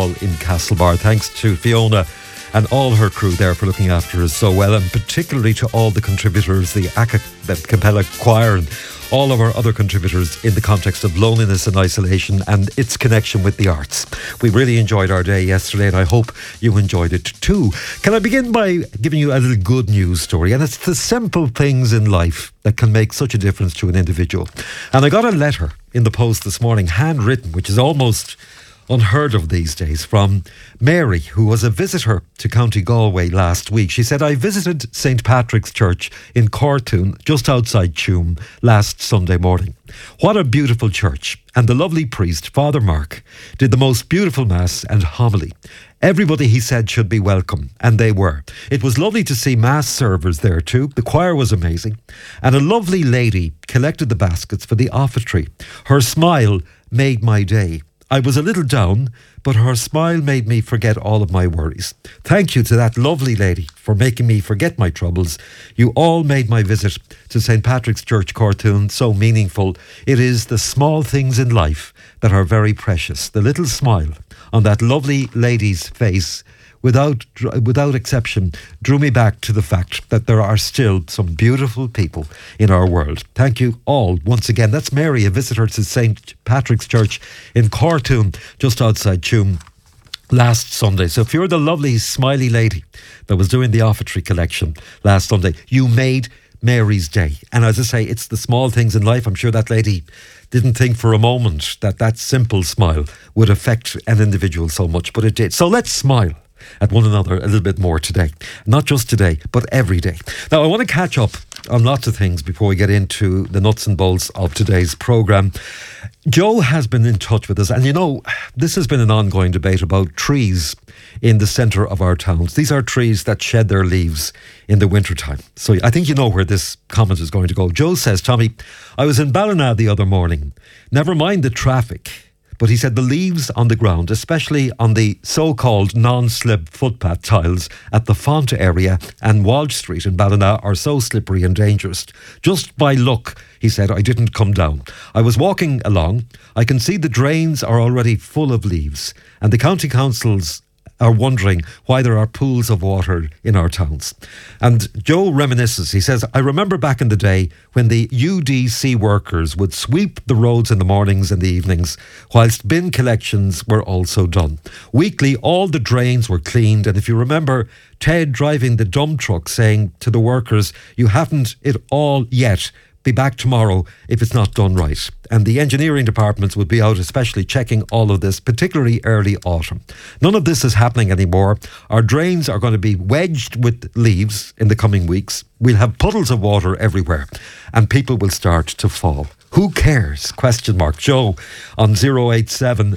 Hall in Castlebar. Thanks to Fiona and all her crew there for looking after us so well, and particularly to all the contributors, the Capella Choir and all of our other contributors in the context of loneliness and isolation and its connection with the arts. We really enjoyed our day yesterday, and I hope you enjoyed it too. Can I begin by giving you a little good news story? And it's the simple things in life that can make such a difference to an individual. And I got a letter in the post this morning, handwritten, which is almost unheard of these days, from Mary, who was a visitor to County Galway last week. She said, I visited St. Patrick's Church in Cortoon, just outside Tuam, last Sunday morning. What a beautiful church. And the lovely priest, Father Mark, did the most beautiful mass and homily. Everybody, he said, should be welcome, and they were. It was lovely to see mass servers there too. The choir was amazing. And a lovely lady collected the baskets for the offertory. Her smile made my day. I was a little down, but her smile made me forget all of my worries. Thank you to that lovely lady for making me forget my troubles. You all made my visit to St. Patrick's Church, Cortoon, so meaningful. It is the small things in life that are very precious. The little smile on that lovely lady's face, without exception, drew me back to the fact that there are still some beautiful people in our world. Thank you all once again. That's Mary, a visitor to St. Patrick's Church in Cortoon, just outside Tuam, last Sunday. So if you're the lovely smiley lady that was doing the offertory collection last Sunday, you made Mary's day. And as I say, it's the small things in life. I'm sure that lady didn't think for a moment that that simple smile would affect an individual so much, but it did. So let's smile at one another a little bit more today. Not just today, but every day. Now, I want to catch up on lots of things before we get into the nuts and bolts of today's programme. Joe has been in touch with us, and you know, this has been an ongoing debate about trees in the centre of our towns. These are trees that shed their leaves in the wintertime. So I think you know where this comment is going to go. Joe says, Tommy, I was in Ballina the other morning. Never mind the traffic. But he said the leaves on the ground, especially on the so-called non-slip footpath tiles at the Font area and Walsh Street in Ballina, are so slippery and dangerous. Just by luck, he said, I didn't come down. I was walking along. I can see the drains are already full of leaves, and the county councils are wondering why there are pools of water in our towns. And Joe reminisces. He says, I remember back in the day when the UDC workers would sweep the roads in the mornings and the evenings, whilst bin collections were also done. Weekly, all the drains were cleaned. And if you remember Ted driving the dump truck saying to the workers, you haven't it all yet, be back tomorrow if it's not done right. And the engineering departments would be out especially checking all of this, particularly early autumn. None of this is happening anymore. Our drains are going to be wedged with leaves in the coming weeks. We'll have puddles of water everywhere, and people will start to fall. Who cares? Question mark. Joe on 087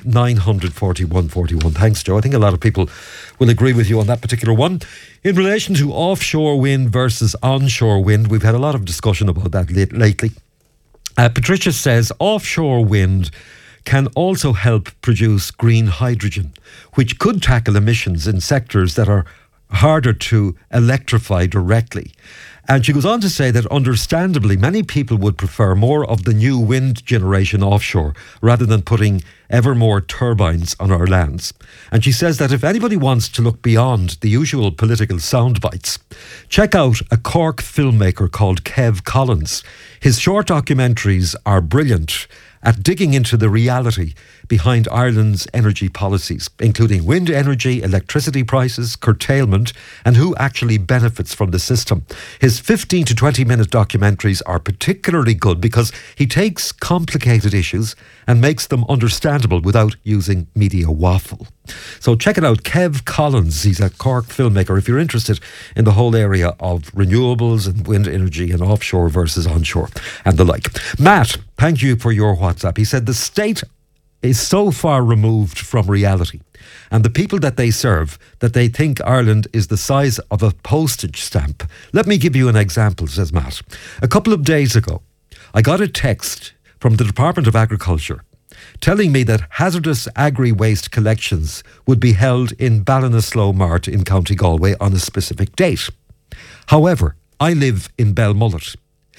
941 41. Thanks, Joe. I think a lot of people will agree with you on that particular one. In relation to offshore wind versus onshore wind, we've had a lot of discussion about that lately. Patricia says offshore wind can also help produce green hydrogen, which could tackle emissions in sectors that are harder to electrify directly. And she goes on to say that understandably many people would prefer more of the new wind generation offshore rather than putting ever more turbines on our lands. And she says that if anybody wants to look beyond the usual political sound bites, check out a Cork filmmaker called Kev Collins. His short documentaries are brilliant at digging into the reality behind Ireland's energy policies, including wind energy, electricity prices, curtailment, and who actually benefits from the system. His 15 to 20 minute documentaries are particularly good because he takes complicated issues and makes them understandable without using media waffle. So check it out, Kev Collins. He's a Cork filmmaker if you're interested in the whole area of renewables and wind energy and offshore versus onshore and the like. Matt, thank you for your WhatsApp. He said the state is so far removed from reality and the people that they serve that they think Ireland is the size of a postage stamp. Let me give you an example, says Matt. A couple of days ago, I got a text from the Department of Agriculture telling me that hazardous agri-waste collections would be held in Ballinasloe Mart in County Galway on a specific date. However, I live in Belmullet.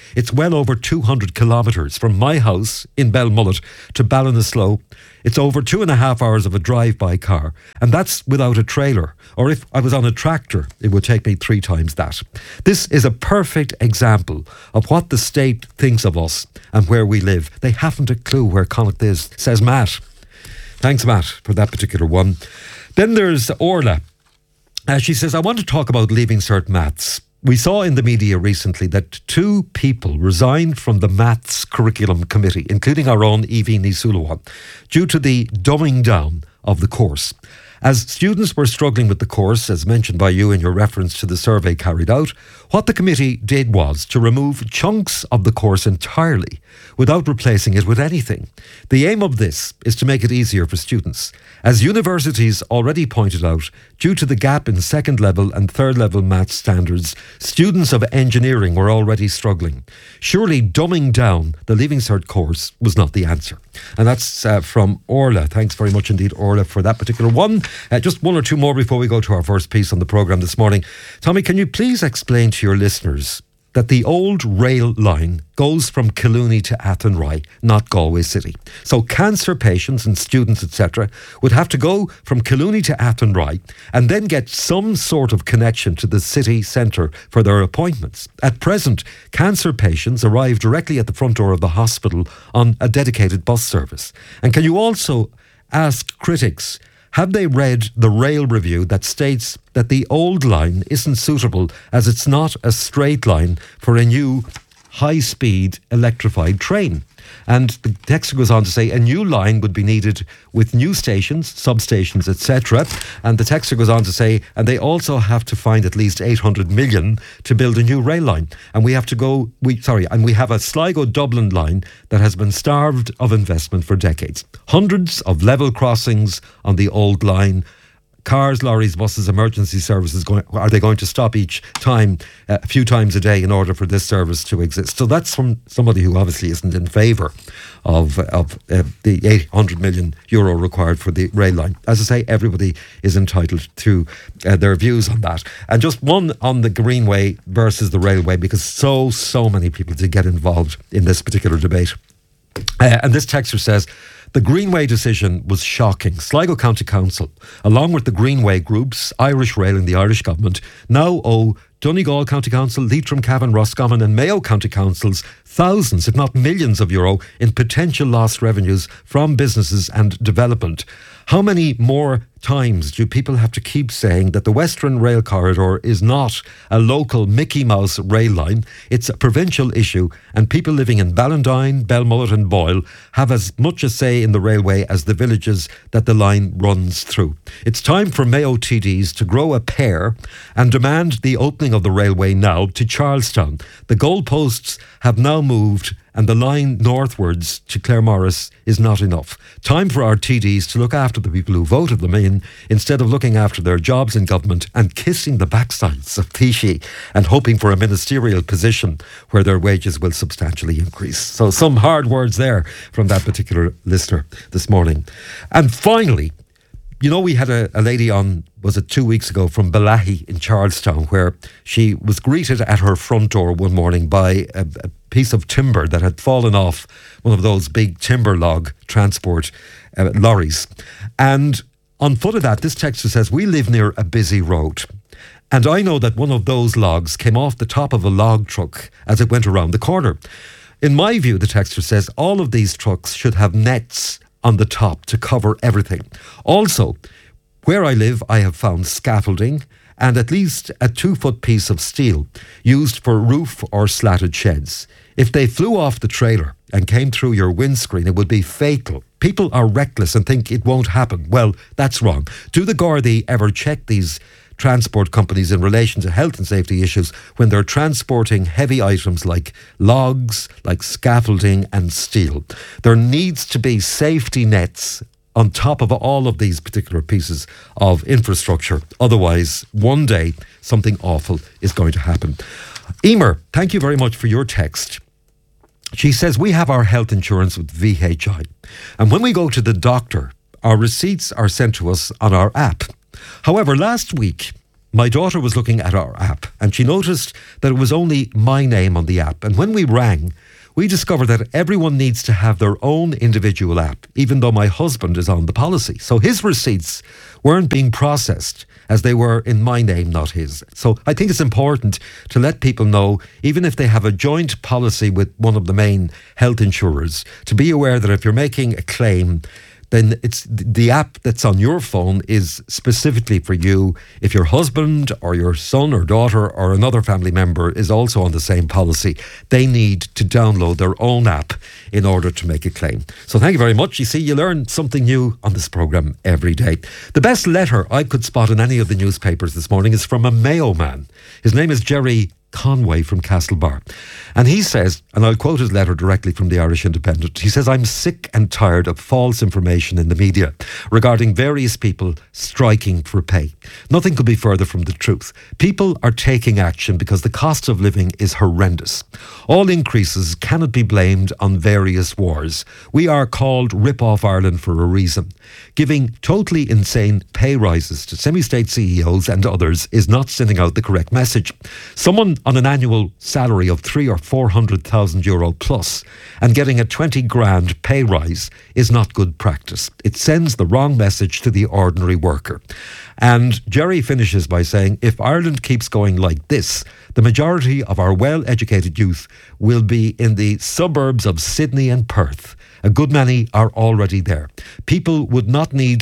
It's well over 200 kilometres from my house in Belmullet to Ballinasloe. It's over 2.5 hours of a drive-by car, and that's without a trailer. Or if I was on a tractor, it would take me 3 times that. This is a perfect example of what the state thinks of us and where we live. They haven't a clue where Connacht is, says Matt. Thanks, Matt, for that particular one. Then there's Orla. She says, I want to talk about Leaving Cert Maths. We saw in the media recently that 2 people resigned from the Maths Curriculum Committee, including our own Evie Nisulawan, due to the dumbing down of the course. As students were struggling with the course, as mentioned by you in your reference to the survey carried out, what the committee did was to remove chunks of the course entirely without replacing it with anything. The aim of this is to make it easier for students. As universities already pointed out, due to the gap in second level and third level maths standards, students of engineering were already struggling. Surely dumbing down the Leaving Cert course was not the answer. And that's from Orla. Thanks very much indeed, Orla, for that particular one. Just 1 or 2 more before we go to our first piece on the programme this morning. Tommy, can you please explain to your listeners that the old rail line goes from Killooney to Athenry, not Galway City. So cancer patients and students, etc., would have to go from Killooney to Athenry and then get some sort of connection to the city centre for their appointments. At present, cancer patients arrive directly at the front door of the hospital on a dedicated bus service. And can you also ask critics, have they read the rail review that states that the old line isn't suitable as it's not a straight line for a new high-speed electrified train? And the text goes on to say a new line would be needed with new stations, substations, etc. And the texter goes on to say, and they also have to find at least 800 million to build a new rail line. And we have a Sligo Dublin line that has been starved of investment for decades. Hundreds of level crossings on the old line. Cars, lorries, buses, emergency services, are they going to stop each time, a few times a day in order for this service to exist? So that's from somebody who obviously isn't in favour of the 800 million euro required for the rail line. As I say, everybody is entitled to their views on that. And just one on the Greenway versus the railway, because so many people did get involved in this particular debate. And this texter says, the Greenway decision was shocking. Sligo County Council, along with the Greenway groups, Irish Rail and the Irish Government, now owe Donegal County Council, Leitrim, Cavan, Roscommon and Mayo County Councils thousands, if not millions of euro in potential lost revenues from businesses and development. How many more times do people have to keep saying that the Western Rail Corridor is not a local Mickey Mouse rail line? It's a provincial issue, and people living in Ballandine, Belmullet and Boyle have as much a say in the railway as the villages that the line runs through. It's time for Mayo TDs to grow a pair and demand the opening of the railway now to Charlestown. The goalposts have now moved, and the line northwards to Claremorris is not enough. Time for our TDs to look after the people who voted them in, instead of looking after their jobs in government and kissing the backsides of Taoiseach and hoping for a ministerial position where their wages will substantially increase. So some hard words there from that particular listener this morning. And finally, you know, we had a lady on, was it 2 weeks ago, from Balahi in Charlestown, where she was greeted at her front door one morning by a piece of timber that had fallen off one of those big timber log transport lorries. And on foot of that, this texter says, we live near a busy road. And I know that one of those logs came off the top of a log truck as it went around the corner. In my view, the texter says, all of these trucks should have nets on the top to cover everything. Also, where I live, I have found scaffolding and at least a 2-foot piece of steel used for roof or slatted sheds. If they flew off the trailer and came through your windscreen, it would be fatal. People are reckless and think it won't happen. Well, that's wrong. Do the Gardaí ever check these transport companies in relation to health and safety issues when they're transporting heavy items like logs, like scaffolding and steel? There needs to be safety nets on top of all of these particular pieces of infrastructure. Otherwise, one day, something awful is going to happen. Emer, thank you very much for your text. She says, we have our health insurance with VHI. And when we go to the doctor, our receipts are sent to us on our app. However, last week, My daughter was looking at our app and she noticed that it was only my name on the app. And when we rang, we discovered that everyone needs to have their own individual app, even though my husband is on the policy. So his receipts weren't being processed as they were in my name, not his. So I think it's important to let people know, even if they have a joint policy with one of the main health insurers, to be aware that if you're making a claim, then it's the app that's on your phone is specifically for you. If your husband or your son or daughter or another family member is also on the same policy, they need to download their own app in order to make a claim. So thank you very much. You see, you learn something new on this programme every day. The best letter I could spot in any of the newspapers this morning is from a Mayo man. His name is Jerry Conway from Castlebar. And he says, and I'll quote his letter directly from the Irish Independent, he says, "I'm sick and tired of false information in the media regarding various people striking for pay. Nothing could be further from the truth. People are taking action because the cost of living is horrendous. All increases cannot be blamed on various wars. We are called Rip Off Ireland for a reason. Giving totally insane pay rises to semi-state CEOs and others is not sending out the correct message. Someone on an annual salary of 300,000 or 400,000 euro plus and getting a 20 grand pay rise is not good practice. It sends the wrong message to the ordinary worker." And Jerry finishes by saying, "If Ireland keeps going like this, the majority of our well-educated youth will be in the suburbs of Sydney and Perth. A good many are already there. People would not need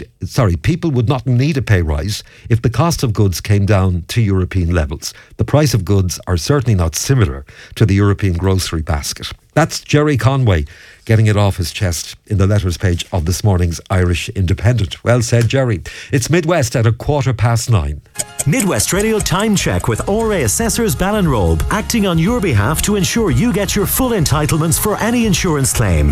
a pay rise if the cost of goods came down to European levels. The price of goods are certainly not similar to the European grocery basket." That's Jerry Conway getting it off his chest in the letters page of this morning's Irish Independent. Well said, Jerry. It's Midwest at 9:15. Midwest Radio Time Check with ORA Assessors Ballinrobe, acting on your behalf to ensure you get your full entitlements for any insurance claim.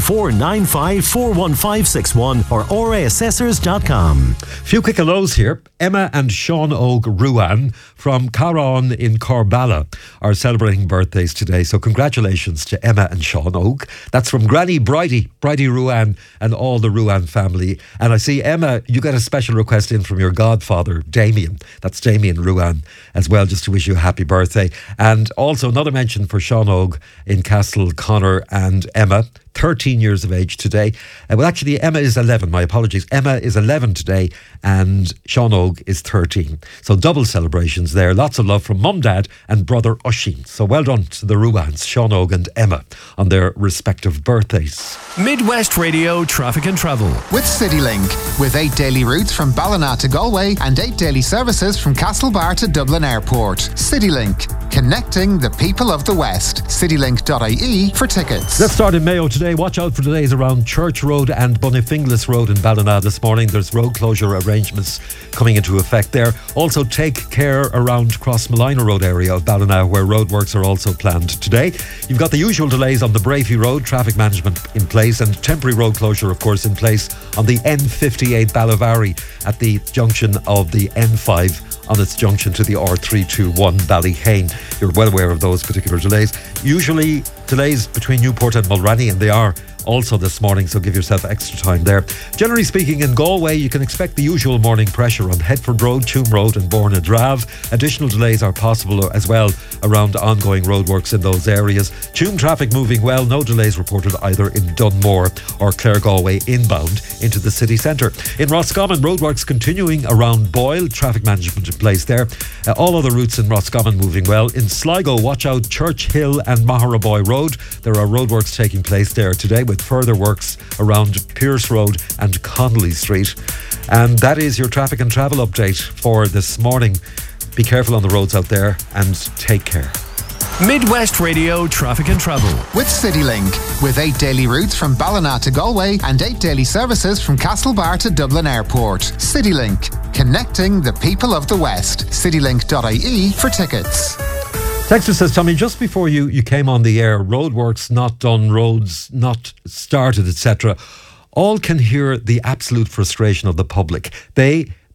09495415561 or oraassessors.com. Few quick hellos here. Emma and Sean Og Ruan from Carron in Corballa are celebrating birthdays today. So congratulations to Emma and Sean Og. That's from Granny Bridie Ruan and all the Ruan family. And I see, Emma, you got a special request in from your godfather, Damien. That's Damien Ruan as well, just to wish you a happy birthday. And also another mention for Sean Og in Castle Connor and Emma, 13 years of age today. Well, actually, Emma is 11. My apologies. Emma is 11 today and Sean Og is 13. So double celebrations there. Lots of love from Mum, Dad and brother Oisín. So well done to the Ruans, Sean Og and Emma, on their respective birthdays. Midwest Radio Traffic and Travel. With CityLink. With 8 daily routes from Ballina to Galway and 8 daily services from Castlebar to Dublin Airport. CityLink. Connecting the people of the West. CityLink.ie for tickets. Let's start in Mayo today. Watch out for delays around Church Road and Bonifinglis Road in Ballina this morning. There's road closure arrangements coming into effect there. Also take care around Crossmolina Road area of Ballina, where roadworks are also planned today. You've got the usual delays on the Brafey Road, traffic management in place, and temporary road closure, of course, in place on the N58 Ballyvarry at the junction of the N5 on its junction to the R321 Ballyhane. You're well aware of those particular delays. Usually delays between Newport and Mulranny, and they are also this morning, so give yourself extra time there. Generally speaking, in Galway, you can expect the usual morning pressure on Headford Road, Tuam Road and Borna Drave. Additional delays are possible as well around ongoing roadworks in those areas. Tuam traffic moving well, no delays reported either in Dunmore or Clare Galway inbound into the city centre. In Roscommon, roadworks continuing around Boyle, traffic management in place there. All other routes in Roscommon moving well. In Sligo, watch out Church Hill and Maharaboy Road. There are roadworks taking place there today, with further works around Pierce Road and Connolly Street. And that is your traffic and travel update for this morning. Be careful on the roads out there and take care. Midwest Radio Traffic and Travel. With CityLink. With 8 daily routes from Ballina to Galway and 8 daily services from Castlebar to Dublin Airport. CityLink. Connecting the people of the West. CityLink.ie for tickets. Texter says, Tommy, just before you came on the air, roadworks not done, roads not started, etc. All can hear the absolute frustration of the public. They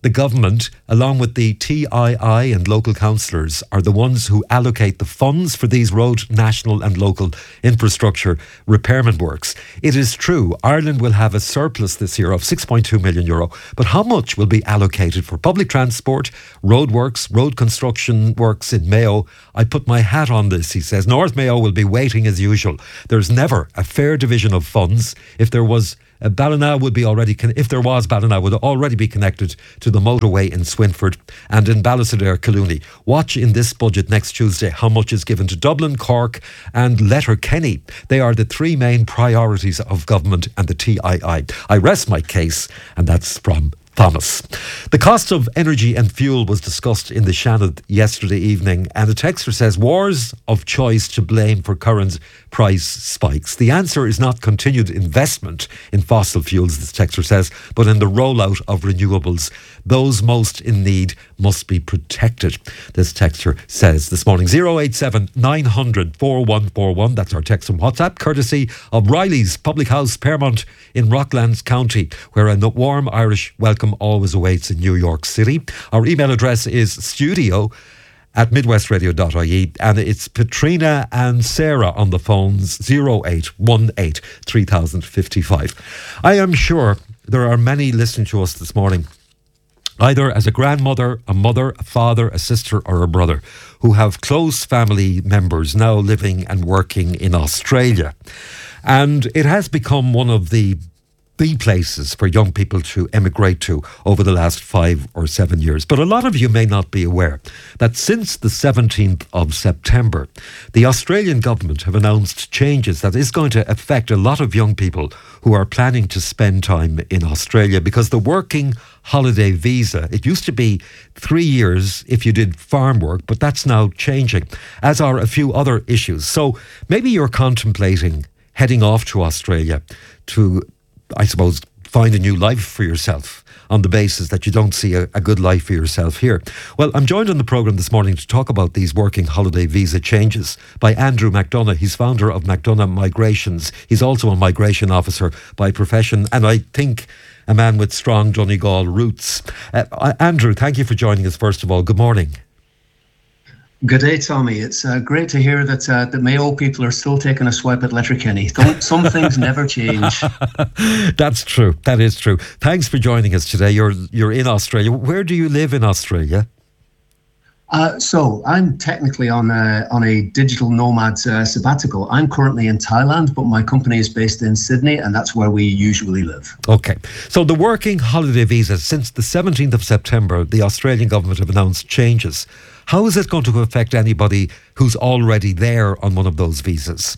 The government, along with the TII and local councillors, are the ones who allocate the funds for these road, national and local infrastructure repairment works. It is true, Ireland will have a surplus this year of €6.2 million, but how much will be allocated for public transport, road works, road construction works in Mayo? I put my hat on this, he says. North Mayo will be waiting as usual. There's never a fair division of funds. If there was Ballina would be already, if there was, Ballina would already be connected to the motorway in Swinford and in Ballysadare, Collooney. Watch in this budget next Tuesday how much is given to Dublin, Cork and Letterkenny. They are the three main priorities of government and the TII. I rest my case, and that's from Thomas. The cost of energy and fuel was discussed in the Shannon yesterday evening, and the texter says wars of choice to blame for current price spikes. The answer is not continued investment in fossil fuels, this texter says, but in the rollout of renewables. Those most in need must be protected, this texter says this morning. 087 900 4141. That's our text from WhatsApp, courtesy of Riley's Public House, Paramount in Rocklands County, where a warm Irish welcome always awaits in New York City. Our email address is studio@midwestradio.ie, and it's Petrina and Sarah on the phones 0818 3055. I am sure there are many listening to us this morning, either as a grandmother, a mother, a father, a sister or a brother, who have close family members now living and working in Australia. And it has become one of the places for young people to emigrate to over the last 5 or 7 years. But a lot of you may not be aware that since the 17th of September, the Australian government have announced changes that is going to affect a lot of young people who are planning to spend time in Australia, because the working holiday visa, it used to be 3 years if you did farm work, but that's now changing, as are a few other issues. So maybe you're contemplating heading off to Australia to, I suppose, find a new life for yourself on the basis that you don't see a good life for yourself here. Well, I'm joined on the programme this morning to talk about these working holiday visa changes by Andrew McDonough. He's founder of McDonough Migrations. He's also a migration officer by profession, and I think a man with strong Donegal roots. Andrew, thank you for joining us, first of all. Good morning. Good day, Tommy. It's great to hear that the Mayo people are still taking a swipe at Letterkenny. Some things never change. That's true. That is true. Thanks for joining us today. You're in Australia. Where do you live in Australia? So I'm technically on a digital nomad sabbatical. I'm currently in Thailand, but my company is based in Sydney, and that's where we usually live. Okay. So the working holiday visa, since the 17th of September, the Australian government have announced changes. How is it going to affect anybody who's already there on one of those visas?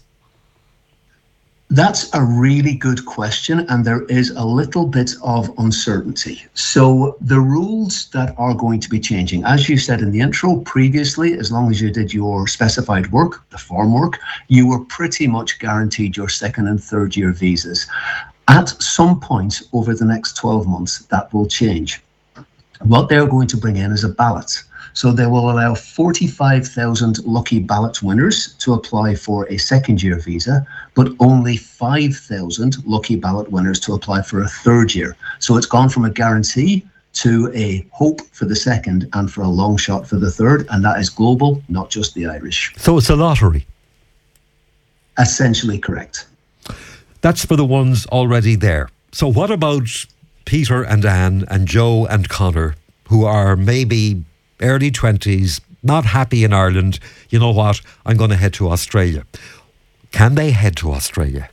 That's a really good question, and there is a little bit of uncertainty. So the rules that are going to be changing, as you said in the intro previously, as long as you did your specified work, the farm work, you were pretty much guaranteed your second and third year visas. At some point over the next 12 months, that will change. What they're going to bring in is a ballot. So they will allow 45,000 lucky ballot winners to apply for a second year visa, but only 5,000 lucky ballot winners to apply for a third year. So it's gone from a guarantee to a hope for the second and for a long shot for the third, and that is global, not just the Irish. So it's a lottery? Essentially correct. That's for the ones already there. So what about Peter and Anne and Joe and Connor, who are maybe early 20s, not happy in Ireland? You know what, I'm going to head to Australia. Can they head to Australia?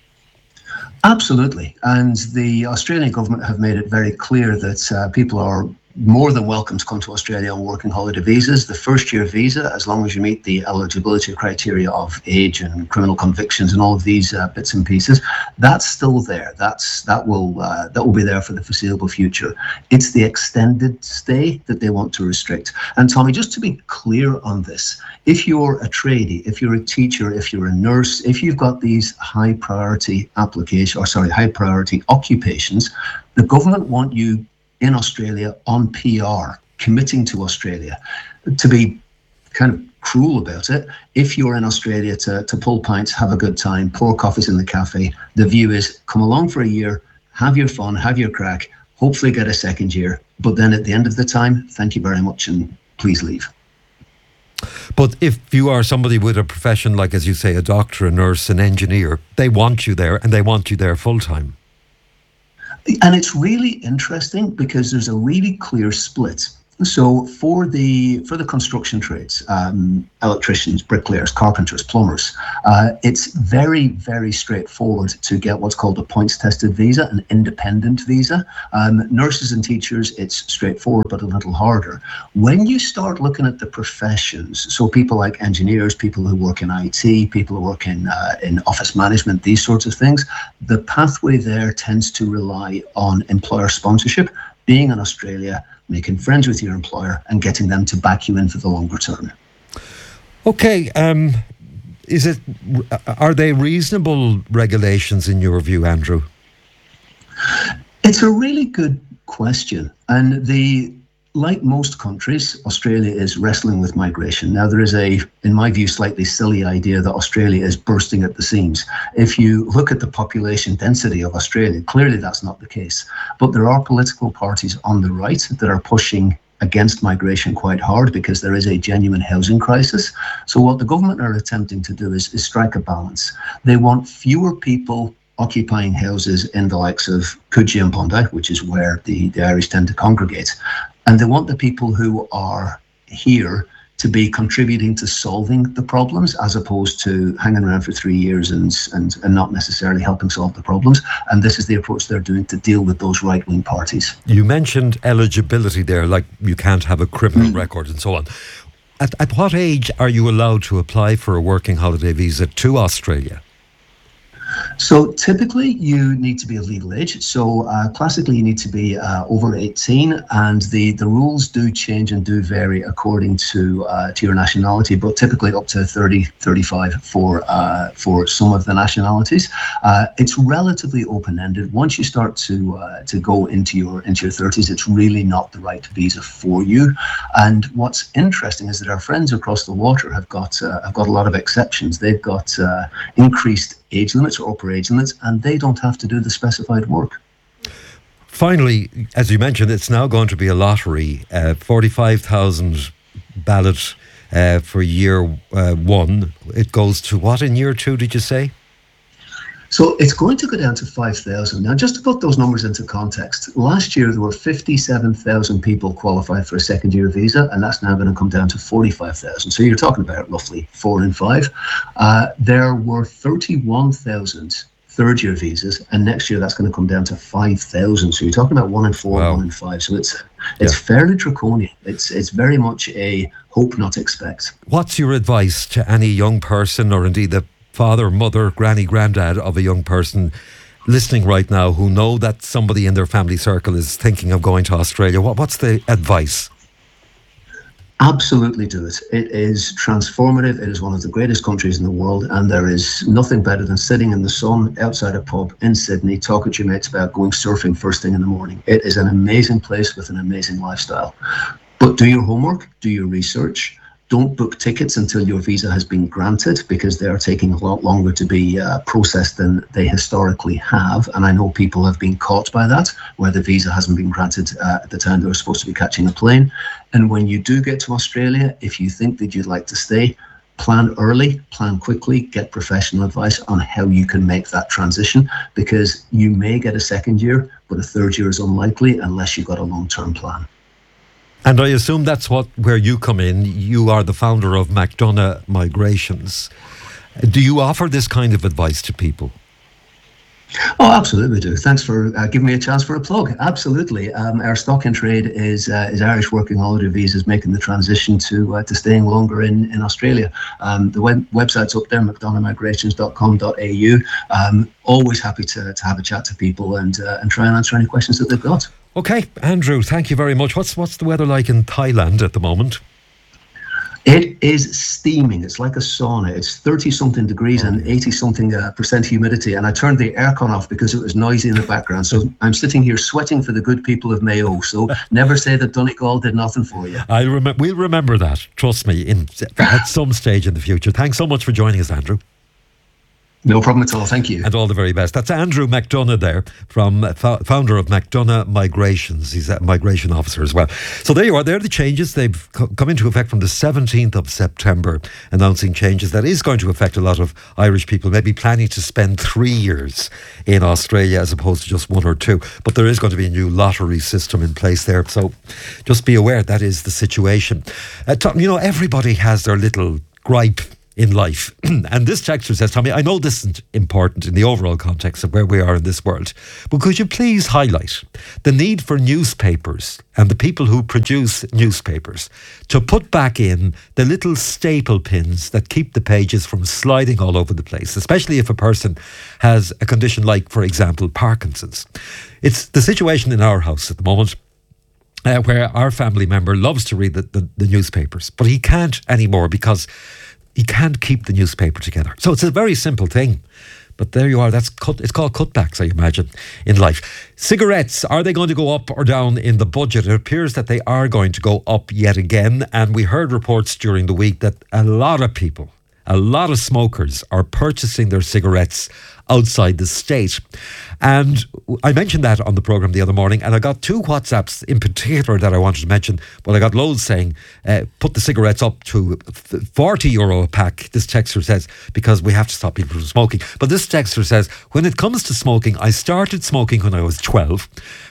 Absolutely. And the Australian government have made it very clear that people are more than welcome to come to Australia on working holiday visas. The first year visa, as long as you meet the eligibility criteria of age and criminal convictions and all of these bits and pieces, that's still there. That will be there for the foreseeable future. It's the extended stay that they want to restrict. And Tommy, just to be clear on this, if you're a tradie, if you're a teacher, if you're a nurse, if you've got these high priority occupations, the government want you in Australia on PR, committing to Australia. To be kind of cruel about it, if you're in Australia to pull pints, have a good time, pour coffees in the cafe, the view is come along for a year, have your fun, have your crack, hopefully get a second year, But then at the end of the time, thank you very much and please leave. But if you are somebody with a profession like, as you say, a doctor, a nurse, an engineer, they want you there and they want you there full time. And it's really interesting because there's a really clear split. So for the construction trades, electricians, bricklayers, carpenters, plumbers, it's very, very straightforward to get what's called a points-tested visa, an independent visa. Nurses and teachers, it's straightforward but a little harder. When you start looking at the professions, so people like engineers, people who work in IT, people who work in office management, these sorts of things, the pathway there tends to rely on employer sponsorship, being in Australia, making friends with your employer and getting them to back you in for the longer term. Okay, are they reasonable regulations in your view, Andrew? It's a really good question. And like most countries, Australia is wrestling with migration. Now, there is in my view, slightly silly idea that Australia is bursting at the seams. If you look at the population density of Australia, clearly that's not the case. But there are political parties on the right that are pushing against migration quite hard because there is a genuine housing crisis. So what the government are attempting to do is strike a balance. They want fewer people occupying houses in the likes of Coogee and Bondi, which is where the Irish tend to congregate. And they want the people who are here to be contributing to solving the problems as opposed to hanging around for 3 years and not necessarily helping solve the problems. And this is the approach they're doing to deal with those right-wing parties. You mentioned eligibility there, like you can't have a criminal record and so on. At what age are you allowed to apply for a working holiday visa to Australia? So typically you need to be of legal age. So classically you need to be over 18, and the rules do change and do vary according to your nationality, but typically up to 30, 35 for some of the nationalities. It's relatively open-ended. Once you start to go into your 30s, it's really not the right visa for you. And what's interesting is that our friends across the water have got a lot of exceptions. They've got increased age limits or upper age limits, and they don't have to do the specified work. Finally, as you mentioned, it's now going to be a lottery, 45,000 ballot for year one. It goes to what in year two, did you say? So it's going to go down to 5,000. Now, just to put those numbers into context, last year there were 57,000 people qualified for a second year visa, and that's now going to come down to 45,000. So you're talking about roughly 4 in 5. There were 31,000 third year visas, and next year that's going to come down to 5,000. So you're talking about 1 in 4, wow. 1 in 5. So it's fairly draconian. It's very much a hope not expect. What's your advice to any young person, or indeed the father, mother, granny, granddad of a young person listening right now who know that somebody in their family circle is thinking of going to Australia? What's the advice? Absolutely do it. It is transformative. It is one of the greatest countries in the world, and there is nothing better than sitting in the sun outside a pub in Sydney talking to your mates about going surfing first thing in the morning. It is an amazing place with an amazing lifestyle. But do your homework, do your research. Don't book tickets until your visa has been granted, because they are taking a lot longer to be processed than they historically have. And I know people have been caught by that, where the visa hasn't been granted at the time they were supposed to be catching a plane. And when you do get to Australia, if you think that you'd like to stay, plan early, plan quickly, get professional advice on how you can make that transition, because you may get a second year, but a third year is unlikely unless you've got a long-term plan. And I assume that's where you come in. You are the founder of McDonough Migrations. Do you offer this kind of advice to people? Oh, absolutely we do. Thanks for giving me a chance for a plug. Absolutely. Our stock in trade is Irish working holiday visas, making the transition to staying longer in Australia. The website's up there, mcdonoughmigrations.com.au. Always happy to have a chat to people and try and answer any questions that they've got. Okay, Andrew, thank you very much. What's the weather like in Thailand at the moment? It is steaming. It's like a sauna. It's 30-something degrees and 80-something percent humidity. And I turned the aircon off because it was noisy in the background. So I'm sitting here sweating for the good people of Mayo. So never say that Donegal did nothing for you. We'll remember that. Trust me, at some stage in the future. Thanks so much for joining us, Andrew. No problem at all, thank you. And all the very best. That's Andrew McDonough there, from founder of McDonough Migrations. He's a migration officer as well. So there you are. There are the changes. They've come into effect from the 17th of September, announcing changes that is going to affect a lot of Irish people, maybe planning to spend 3 years in Australia as opposed to just 1 or 2. But there is going to be a new lottery system in place there. So just be aware that is the situation. Tom, everybody has their little gripe in life. And this texter says, Tommy, I know this isn't important in the overall context of where we are in this world, but could you please highlight the need for newspapers and the people who produce newspapers to put back in the little staple pins that keep the pages from sliding all over the place, especially if a person has a condition like, for example, Parkinson's. It's the situation in our house at the moment. Where our family member loves to read the newspapers, but he can't anymore because he can't keep the newspaper together. So it's a very simple thing. But there you are. It's called cutbacks, I imagine, in life. Cigarettes, are they going to go up or down in the budget? It appears that they are going to go up yet again. And we heard reports during the week that a lot of people, a lot of smokers are purchasing their cigarettes outside the state. And I mentioned that on the programme the other morning, and I got 2 WhatsApps in particular that I wanted to mention. Well, I got loads saying, put the cigarettes up to €40 a pack, this texter says, because we have to stop people from smoking. But this texter says, when it comes to smoking, I started smoking when I was 12.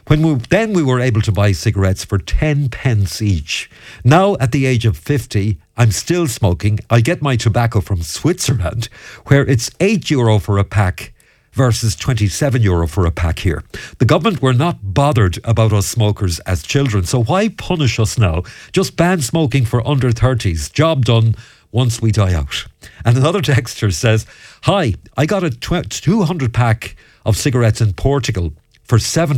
Then we were able to buy cigarettes for 10 pence each. Now, at the age of 50, I'm still smoking. I get my tobacco from Switzerland, where it's €8 for a pack versus €27 for a pack here. The government were not bothered about us smokers as children, so why punish us now? Just ban smoking for under 30s. Job done once we die out. And another texter says, hi, I got a 200 pack of cigarettes in Portugal for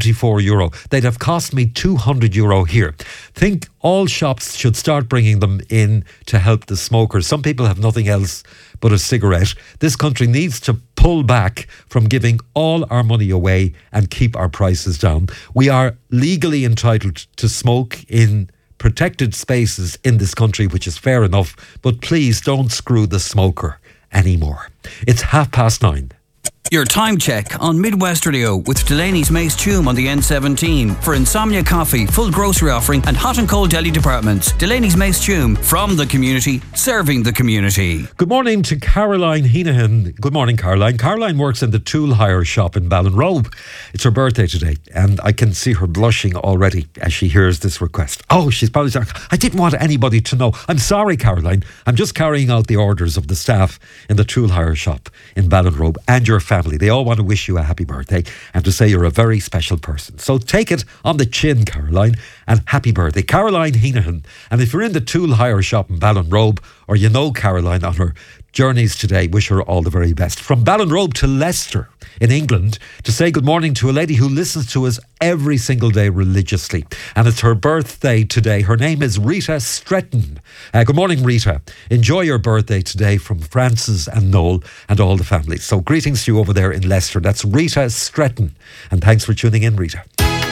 €74. They'd have cost me €200 here. Think all shops should start bringing them in to help the smokers. Some people have nothing else but a cigarette. This country needs to pull back from giving all our money away and keep our prices down. We are legally entitled to smoke in protected spaces in this country, which is fair enough, but please don't screw the smoker anymore. It's 9:30. Your time check on Midwest Radio with Delaney's Mace Tume on the N17 for Insomnia Coffee, full grocery offering and hot and cold deli departments. Delaney's Mace Tume, from the community, serving the community. Good morning to Caroline Heenahan. Good morning, Caroline. Caroline works in the tool hire shop in Ballinrobe. It's her birthday today, and I can see her blushing already as she hears this request. Oh, she's probably saying, I didn't want anybody to know. I'm sorry, Caroline. I'm just carrying out the orders of the staff in the tool hire shop in Ballinrobe and your family. They all want to wish you a happy birthday and to say you're a very special person. So take it on the chin, Caroline, and happy birthday. Caroline Heenahan. And if you're in the tool hire shop in Ballinrobe, or you know Caroline on her journeys today, wish her all the very best. From Ballinrobe to Leicester in England to say good morning to a lady who listens to us every single day religiously. And it's her birthday today. Her name is Rita Stretton. Good morning, Rita. Enjoy your birthday today from Francis and Noel and all the families. So greetings to you over there in Leicester. That's Rita Stretton. And thanks for tuning in, Rita.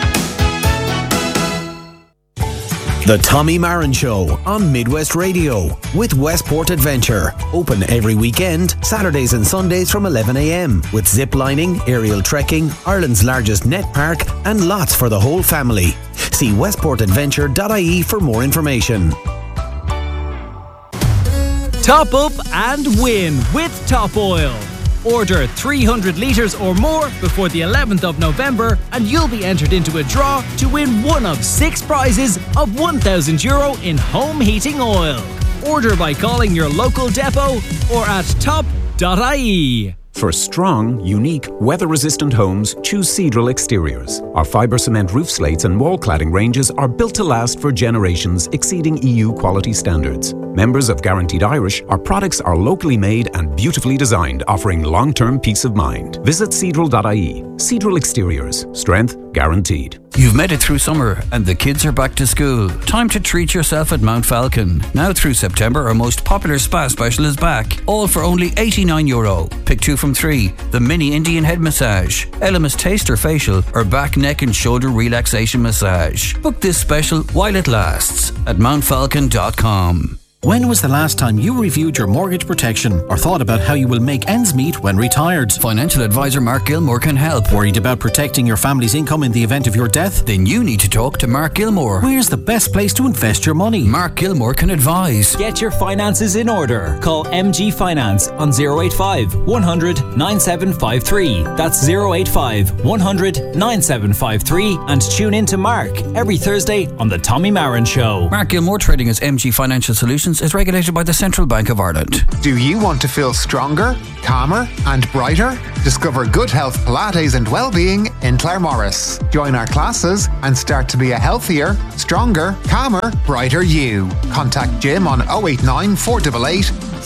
The Tommy Marin Show on Midwest Radio with Westport Adventure. Open every weekend, Saturdays and Sundays from 11 a.m. with zip lining, aerial trekking, Ireland's largest net park and lots for the whole family. See westportadventure.ie for more information. Top up and win with Top Oil. Order 300 litres or more before the 11th of November and you'll be entered into a draw to win one of 6 prizes of €1,000 in home heating oil. Order by calling your local depot or at top.ie. For strong, unique, weather-resistant homes, choose Cedral Exteriors. Our fibre cement roof slates and wall cladding ranges are built to last for generations, exceeding EU quality standards. Members of Guaranteed Irish, our products are locally made and beautifully designed, offering long-term peace of mind. Visit Cedral.ie. Cedral Exteriors. Strength guaranteed. You've made it through summer and the kids are back to school. Time to treat yourself at Mount Falcon. Now through September, our most popular spa special is back. All for only €89. Pick 2 from 3. The mini Indian head massage, Elemis taster facial, or back, neck and shoulder relaxation massage. Book this special while it lasts at mountfalcon.com. When was the last time you reviewed your mortgage protection or thought about how you will make ends meet when retired? Financial advisor Mark Gilmore can help. Worried about protecting your family's income in the event of your death? Then you need to talk to Mark Gilmore. Where's the best place to invest your money? Mark Gilmore can advise. Get your finances in order. Call MG Finance on 085 100 9753. That's 085 100 9753. And tune in to Mark every Thursday on The Tommy Marin Show. Mark Gilmore, trading as MG Financial Solutions, is regulated by the Central Bank of Ireland. Do you want to feel stronger, calmer and brighter? Discover Good Health Pilates and Wellbeing in Claremorris. Join our classes and start to be a healthier, stronger, calmer, brighter you. Contact Jim on 089 488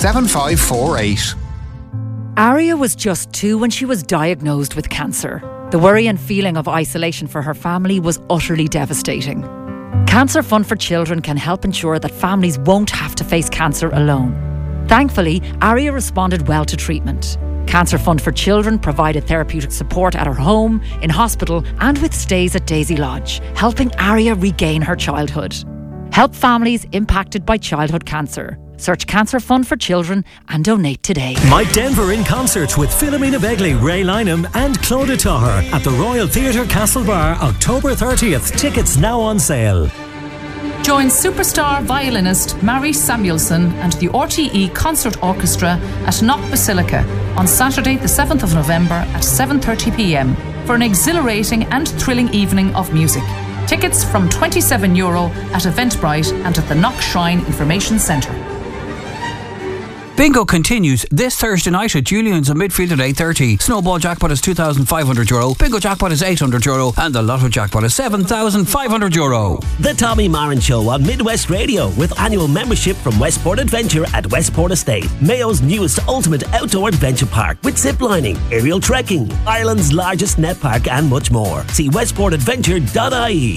7548. Aria was just 2 when she was diagnosed with cancer. The worry and feeling of isolation for her family was utterly devastating. Cancer Fund for Children can help ensure that families won't have to face cancer alone. Thankfully, Aria responded well to treatment. Cancer Fund for Children provided therapeutic support at her home, in hospital and with stays at Daisy Lodge, helping Aria regain her childhood. Help families impacted by childhood cancer. Search Cancer Fund for Children and donate today. Mike Denver in concert with Philomena Begley, Ray Lynham and Claudia Taher at the Royal Theatre Castlebar, October 30th. Tickets now on sale. Join superstar violinist Mary Samuelson and the RTE Concert Orchestra at Knock Basilica on Saturday the 7th of November at 7:30pm for an exhilarating and thrilling evening of music. Tickets from €27 at Eventbrite and at the Knock Shrine Information Centre. Bingo continues this Thursday night at Julian's in midfield at 8:30. Snowball jackpot is €2,500. Bingo jackpot is €800 and the Lotto jackpot is €7,500. The Tommy Marin Show on Midwest Radio with annual membership from Westport Adventure at Westport Estate, Mayo's newest ultimate outdoor adventure park with ziplining, aerial trekking, Ireland's largest net park and much more. See westportadventure.ie.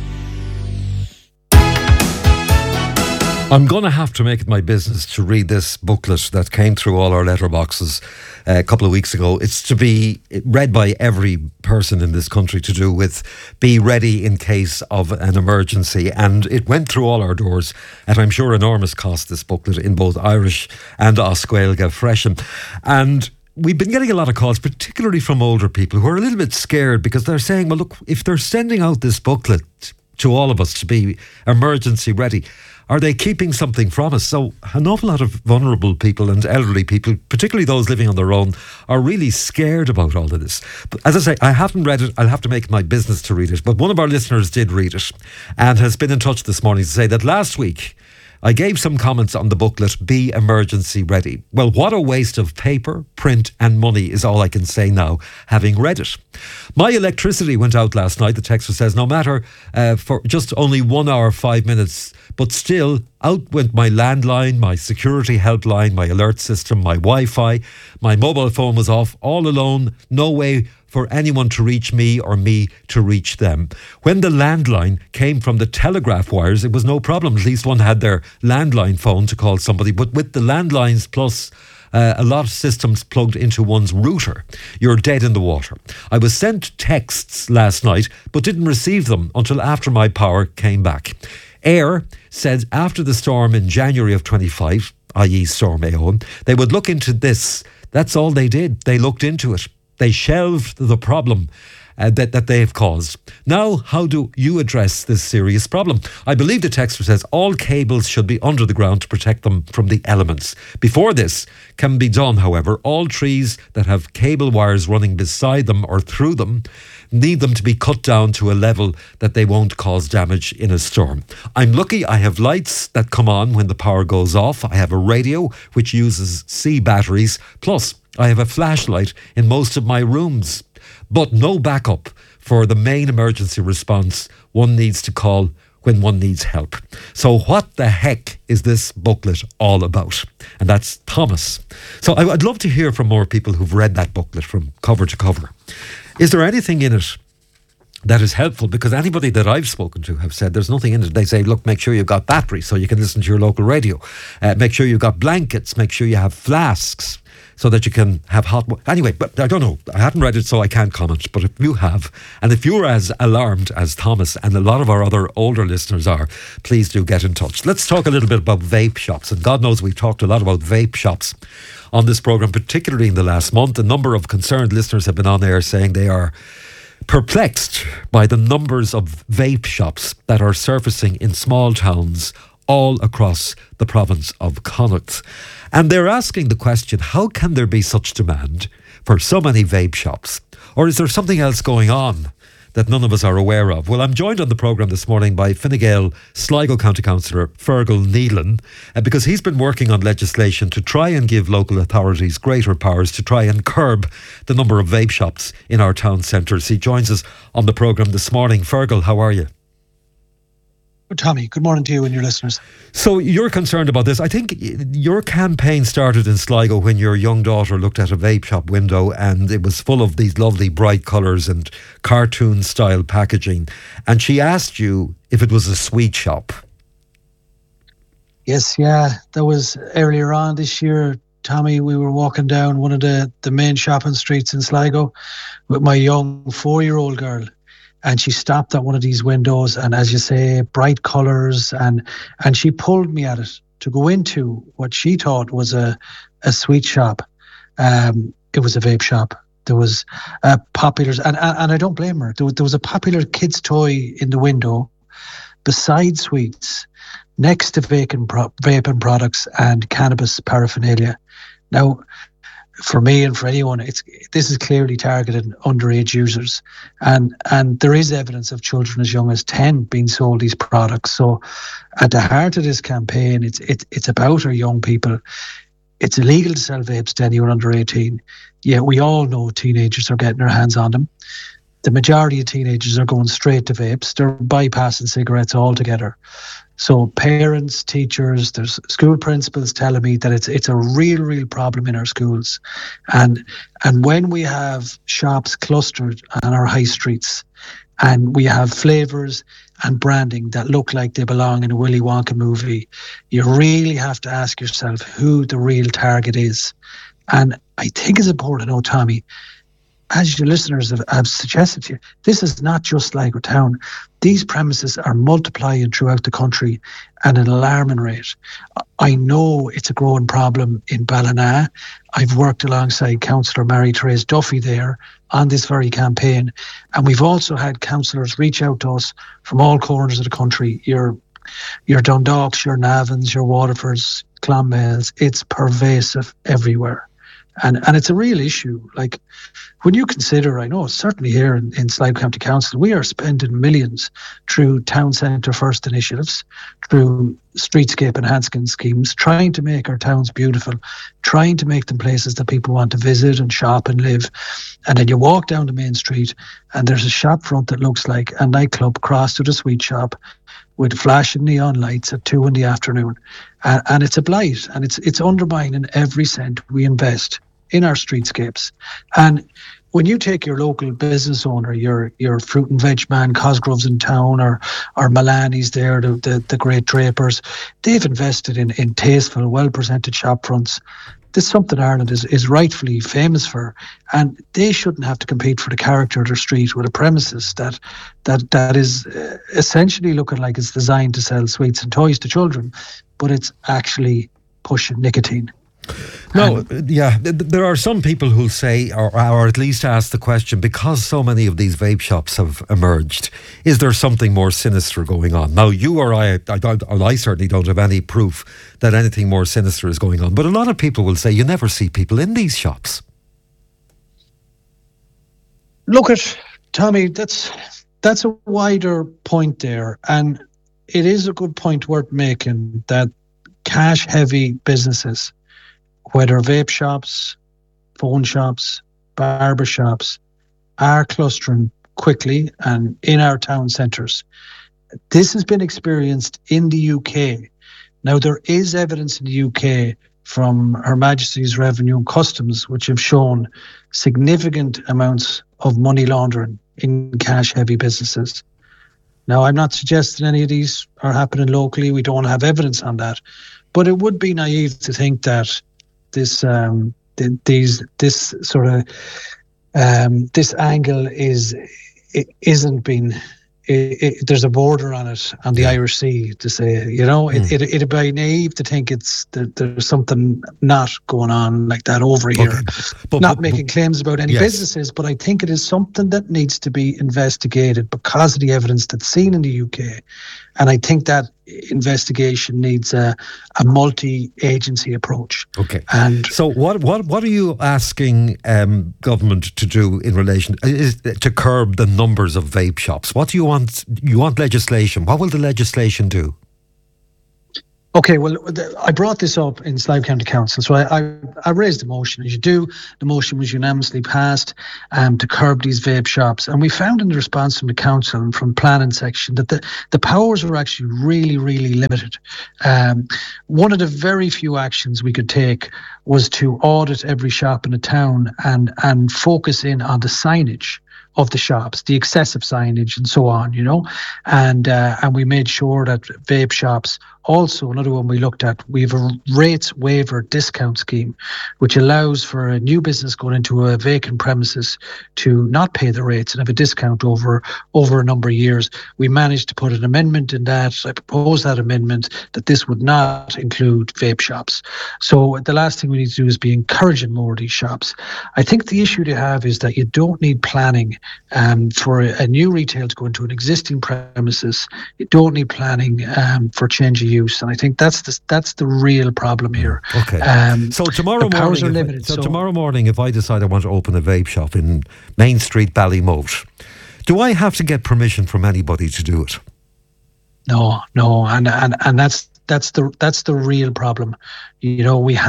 I'm going to have to make it my business to read this booklet that came through all our letterboxes a couple of weeks ago. It's to be read by every person in this country, to do with be ready in case of an emergency. And it went through all our doors at, I'm sure, enormous cost, this booklet, in both Irish and Oscuelga Freshen. And we've been getting a lot of calls, particularly from older people who are a little bit scared because they're saying, well, look, if they're sending out this booklet to all of us to be emergency ready, are they keeping something from us? So an awful lot of vulnerable people and elderly people, particularly those living on their own, are really scared about all of this. But as I say, I haven't read it. I'll have to make it my business to read it. But one of our listeners did read it and has been in touch this morning to say that last week I gave some comments on the booklet, Be Emergency Ready. Well, what a waste of paper, print and money is all I can say now, having read it. My electricity went out last night, the texter says, no matter for just only 1 hour, 5 minutes, but still out went my landline, my security helpline, my alert system, my Wi-Fi, my mobile phone was off, all alone, no way for anyone to reach me or me to reach them. When the landline came from the telegraph wires, it was no problem. At least one had their landline phone to call somebody. But with the landlines plus a lot of systems plugged into one's router, you're dead in the water. I was sent texts last night, but didn't receive them until after my power came back. Air said after the storm in January of 25, i.e. Storm Éowyn, they would look into this. That's all they did. They looked into it. They shelved the problem that they have caused. Now, how do you address this serious problem? I believe the texter says all cables should be under the ground to protect them from the elements. Before this can be done, however, all trees that have cable wires running beside them or through them need them to be cut down to a level that they won't cause damage in a storm. I'm lucky I have lights that come on when the power goes off. I have a radio which uses C batteries. Plus, I have a flashlight in most of my rooms. But no backup for the main emergency response one needs to call when one needs help. So what the heck is this booklet all about? And that's Thomas. So I'd love to hear from more people who've read that booklet from cover to cover. Is there anything in it that is helpful? Because anybody that I've spoken to have said there's nothing in it. They say, look, make sure you've got batteries so you can listen to your local radio. Make sure you've got blankets. Make sure you have flasks. so that you can have hot water. Anyway, but I don't know. I hadn't read it, so I can't comment. But if you have, and if you're as alarmed as Thomas and a lot of our other older listeners are, please do get in touch. Let's talk a little bit about vape shops. And God knows we've talked a lot about vape shops on this programme, particularly in the last month. A number of concerned listeners have been on air saying they are perplexed by the numbers of vape shops that are surfacing in small towns all across the province of Connacht. And they're asking the question, how can there be such demand for so many vape shops? Or is there something else going on that none of us are aware of? Well, I'm joined on the programme this morning by Fine Gael Sligo County Councillor Fergal Nealon, because he's been working on legislation to try and give local authorities greater powers to try and curb the number of vape shops in our town centres. He joins us on the programme this morning. Fergal, how are you? Tommy, good morning to you and your listeners. So you're concerned about this. I think your campaign started in Sligo when your young daughter looked at a vape shop window and it was full of these lovely bright colours and cartoon style packaging, and she asked you if it was a sweet shop. Yes, yeah, that was earlier on this year, Tommy. We were walking down one of the main shopping streets in Sligo with my young 4-year-old girl. And she stopped at one of these windows, and as you say, bright colours, and she pulled me at it to go into what she thought was a sweet shop. It was a vape shop. There was popular, and I don't blame her. There was a popular kids' toy in the window, beside sweets, next to vaping products and cannabis paraphernalia. Now, for me and for anyone, this is clearly targeted underage users, and there is evidence of children as young as 10 being sold these products. So, at the heart of this campaign, it's about our young people. It's illegal to sell vapes to anyone under 18. Yet we all know teenagers are getting their hands on them. The majority of teenagers are going straight to vapes. They're bypassing cigarettes altogether. So parents, teachers, there's school principals telling me that it's a real problem in our schools. And when we have shops clustered on our high streets and we have flavours and branding that look like they belong in a Willy Wonka movie, you really have to ask yourself who the real target is. And I think it's important to know, Tommy, as your listeners have suggested to you, this is not just Sligo town. These premises are multiplying throughout the country at an alarming rate. I know it's a growing problem in Ballina. I've worked alongside Councillor Mary-Therese Duffy there on this very campaign. And we've also had councillors reach out to us from all corners of the country. Your Dundalks, your Navins, your Waterfords, Clonmels. It's pervasive everywhere. And it's a real issue. Like, when you consider, I know certainly here in Sligo County Council, we are spending millions through town centre first initiatives, through streetscape enhancement schemes, trying to make our towns beautiful, trying to make them places that people want to visit and shop and live. And then you walk down the main street and there's a shop front that looks like a nightclub crossed with a sweet shop, with flashing neon lights at 2 p.m. And it's a blight, and it's undermining every cent we invest in our streetscapes. And when you take your local business owner, your fruit and veg man, Cosgrove's in town, or Milani's there, the great drapers, they've invested in tasteful, well-presented shop fronts. This is something Ireland is rightfully famous for, and they shouldn't have to compete for the character of their street with a premises that is essentially looking like it's designed to sell sweets and toys to children, but it's actually pushing nicotine. No, yeah, there are some people who'll say, or at least ask the question, because so many of these vape shops have emerged, is there something more sinister going on? Now, you or I certainly don't have any proof that anything more sinister is going on, but a lot of people will say you never see people in these shops. Look at, Tommy, that's a wider point there, and it is a good point worth making that cash-heavy businesses, whether vape shops, phone shops, barber shops, are clustering quickly and in our town centres. This has been experienced in the UK. Now, there is evidence in the UK from Her Majesty's Revenue and Customs which have shown significant amounts of money laundering in cash-heavy businesses. Now, I'm not suggesting any of these are happening locally. We don't have evidence on that. But it would be naive to think that this this sort of this angle isn't being. There's a border on it on the Irish Sea to say, it'd be naive to think there's something not going on like that over here. Okay. Not making claims about any businesses, but I think it is something that needs to be investigated because of the evidence that's seen in the UK. And I think that investigation needs a multi-agency approach. Okay. And so what are you asking government to do in relation to curb the numbers of vape shops? What do you want? You want legislation. What will the legislation do? Okay, well, I brought this up in Sligo County Council, so I raised the motion. As you do, the motion was unanimously passed to curb these vape shops. And we found in the response from the council and from planning section that the powers were actually really, really limited. One of the very few actions we could take was to audit every shop in the town and focus in on the signage of the shops, the excessive signage and so on, and we made sure that vape shops. Also, another one we looked at, we have a rates waiver discount scheme, which allows for a new business going into a vacant premises to not pay the rates and have a discount over a number of years. We managed to put an amendment in that. I proposed that amendment that this would not include vape shops. So the last thing we need to do is be encouraging more of these shops. I think the issue to have is that you don't need planning for a new retail to go into an existing premises. You don't need planning for change of use. And I think that's the real problem here. Okay. So tomorrow morning, if I decide I want to open a vape shop in Main Street, Ballymote, do I have to get permission from anybody to do it? No, and that's the real problem. We've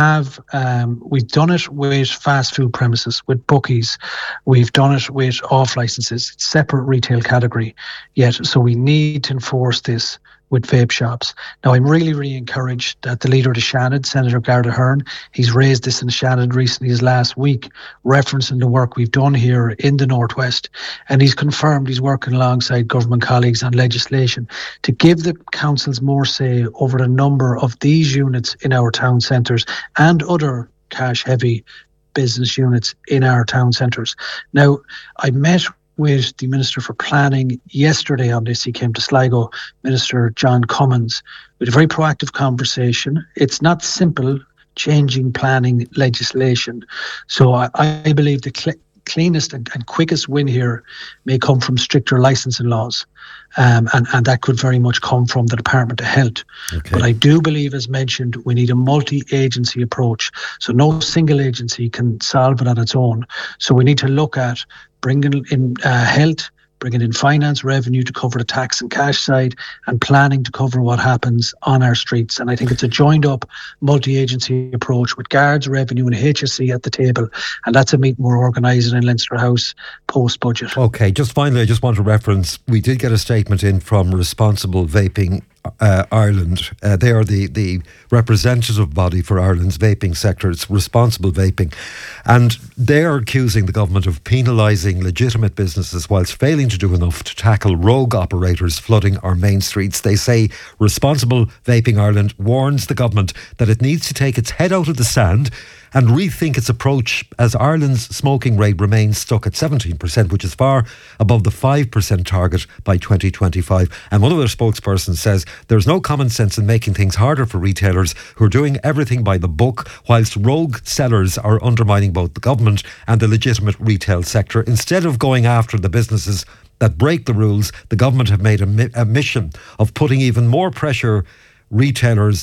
done it with fast food premises, with bookies. We've done it with off licenses, separate retail category. Yet, so we need to enforce this with vape shops. Now, I'm really, really encouraged that the leader of the Shannon, Senator Garda Hearn, he's raised this in the Shannon recently as last week, referencing the work we've done here in the Northwest. And he's confirmed he's working alongside government colleagues on legislation to give the councils more say over the number of these units in our town centres and other cash-heavy business units in our town centres. Now, I met with the Minister for Planning yesterday on this. He came to Sligo, Minister John Cummins, with a very proactive conversation. It's not simple changing planning legislation. So I believe the cleanest and quickest win here may come from stricter licensing laws. And that could very much come from the Department of Health. Okay. But I do believe, as mentioned, we need a multi-agency approach. So no single agency can solve it on its own. So we need to look at bringing in health, bringing in finance, revenue to cover the tax and cash side, and planning to cover what happens on our streets. And I think it's a joined up multi-agency approach with Guards, Revenue and HSE at the table. And that's a meeting we're organising in Leinster House post-budget. Okay, just finally, I just want to reference, we did get a statement in from Responsible Vaping Ireland. They are the representative body for Ireland's vaping sector. It's Responsible Vaping, and they are accusing the government of penalising legitimate businesses whilst failing to do enough to tackle rogue operators flooding our main streets. They say Responsible Vaping Ireland warns the government that it needs to take its head out of the sand and rethink its approach, as Ireland's smoking rate remains stuck at 17%, which is far above the 5% target by 2025. And one of their spokespersons says there's no common sense in making things harder for retailers who are doing everything by the book, whilst rogue sellers are undermining both the government and the legitimate retail sector. Instead of going after the businesses that break the rules, the government have made a mission of putting even more pressure on retailers